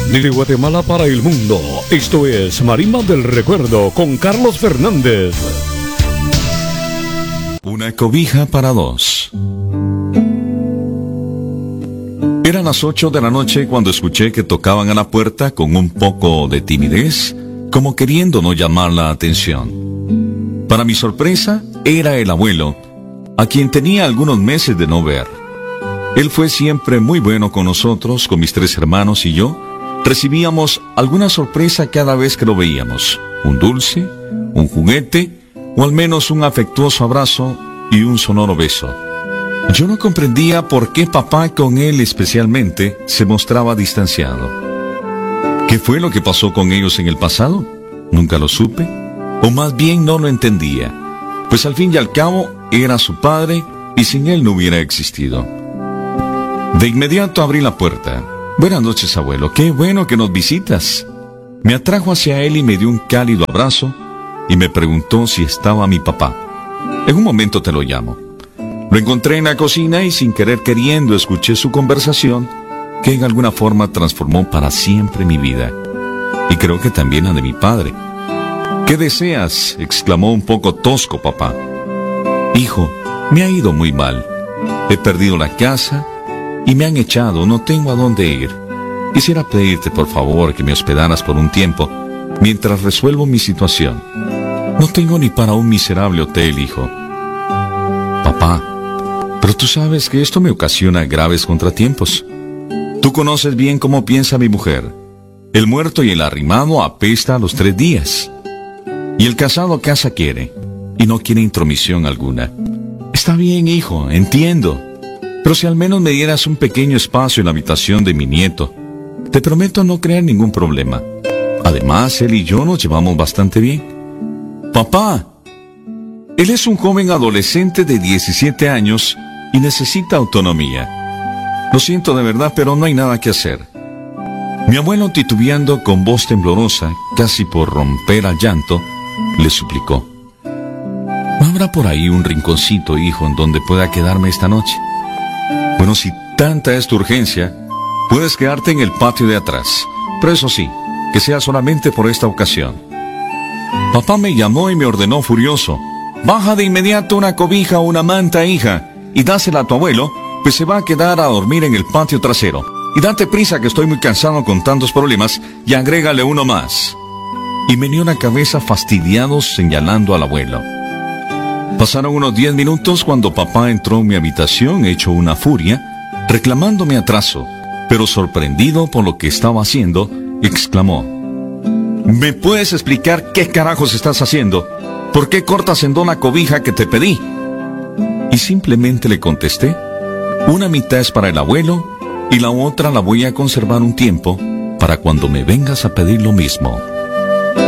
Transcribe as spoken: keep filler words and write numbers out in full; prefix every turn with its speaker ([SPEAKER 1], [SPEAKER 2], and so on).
[SPEAKER 1] Desde Guatemala para el mundo, esto es Marimba del Recuerdo con Carlos Fernández.
[SPEAKER 2] Una cobija para dos. Eran las ocho de la noche cuando escuché que tocaban a la puerta con un poco de timidez, como queriendo no llamar la atención. Para mi sorpresa, era el abuelo, a quien tenía algunos meses de no ver. Él fue siempre muy bueno con nosotros, con mis tres hermanos y yo. Recibíamos alguna sorpresa cada vez que lo veíamos. Un dulce, un juguete, o al menos un afectuoso abrazo y un sonoro beso. Yo no comprendía por qué papá con él especialmente se mostraba distanciado. ¿Qué fue lo que pasó con ellos en el pasado? Nunca lo supe, o más bien no lo entendía, pues al fin y al cabo era su padre y sin él no hubiera existido. De inmediato abrí la puerta. Buenas noches, abuelo, qué bueno que nos visitas. Me atrajo hacia él y me dio un cálido abrazo y me preguntó si estaba mi papá. En un momento te lo llamo. Lo encontré en la cocina y sin querer queriendo escuché su conversación que en alguna forma transformó para siempre mi vida. Y creo que también la de mi padre. ¿Qué deseas?, exclamó un poco tosco papá. Hijo, me ha ido muy mal. He perdido la casa y me han echado, no tengo a dónde ir. Quisiera pedirte por favor que me hospedaras por un tiempo, mientras resuelvo mi situación. No tengo ni para un miserable hotel, hijo. Papá, pero tú sabes que esto me ocasiona graves contratiempos. Tú conoces bien cómo piensa mi mujer. El muerto y el arrimado apesta a los tres días. Y el casado casa quiere, y no quiere intromisión alguna. Está bien, hijo, entiendo. Pero si al menos me dieras un pequeño espacio en la habitación de mi nieto, te prometo no crear ningún problema. Además, él y yo nos llevamos bastante bien. Papá, él es un joven adolescente de diecisiete años y necesita autonomía. Lo siento de verdad, pero no hay nada que hacer. Mi abuelo, titubeando con voz temblorosa, casi por romper al llanto, le suplicó: ¿no habrá por ahí un rinconcito, hijo, en donde pueda quedarme esta noche? Bueno, si tanta es tu urgencia, puedes quedarte en el patio de atrás, pero eso sí, que sea solamente por esta ocasión. Papá me llamó y me ordenó furioso: baja de inmediato una cobija o una manta, hija, y dásela a tu abuelo, pues se va a quedar a dormir en el patio trasero. Y date prisa que estoy muy cansado con tantos problemas, y agrégale uno más. Y meneó la cabeza fastidiado señalando al abuelo. Pasaron unos diez minutos cuando papá entró en mi habitación hecho una furia, reclamándome atraso, pero sorprendido por lo que estaba haciendo, exclamó: ¿me puedes explicar qué carajos estás haciendo? ¿Por qué cortas en dos la cobija que te pedí? Y simplemente le contesté: una mitad es para el abuelo y la otra la voy a conservar un tiempo para cuando me vengas a pedir lo mismo.